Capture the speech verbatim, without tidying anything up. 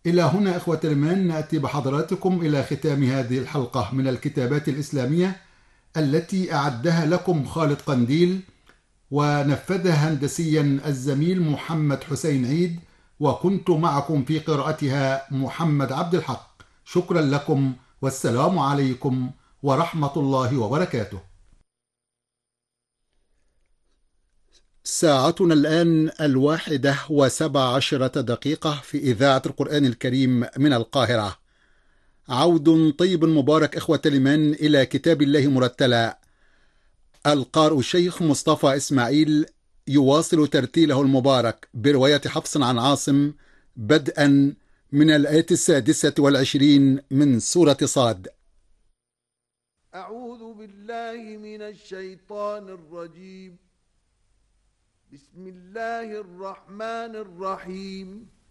إلى هنا إخوة الإيمان نأتي بحضراتكم إلى ختام هذه الحلقة من الكتابات الإسلامية التي أعدها لكم خالد قنديل، ونفذها هندسيا الزميل محمد حسين عيد، وكنت معكم في قراءتها محمد عبد الحق. شكرا لكم، والسلام عليكم ورحمة الله وبركاته. ساعتنا الآن الواحدة وسبع عشرة دقيقة في إذاعة القرآن الكريم من القاهرة. عود طيب مبارك إخوة الإيمان إلى كتاب الله مرتلا. القارئ الشيخ مصطفى إسماعيل يواصل ترتيله المبارك برواية حفص عن عاصم، بدءا من الآية السادسة والعشرين من سورة صاد. أعوذ بالله من الشيطان الرجيم. بسم الله الرحمن الرحيم.